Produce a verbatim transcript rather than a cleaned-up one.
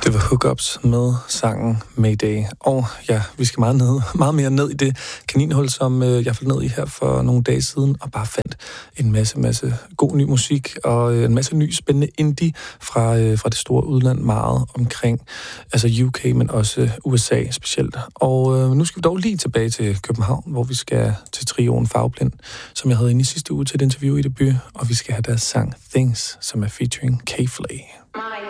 Det var Hookups med sangen Mayday. Og ja, vi skal meget, ned, meget mere ned i det kaninhul, som øh, jeg faldt ned i her for nogle dage siden, og bare fandt en masse, masse god ny musik, og øh, en masse ny spændende indie fra, øh, fra det store udland, meget omkring altså U K, men også U S A specielt. Og øh, nu skal vi dog lige tilbage til København, hvor vi skal til trioen Farveblind, som jeg havde inde i sidste uge til et interview i debut, og vi skal have deres sang Things, som er featuring K-Flay.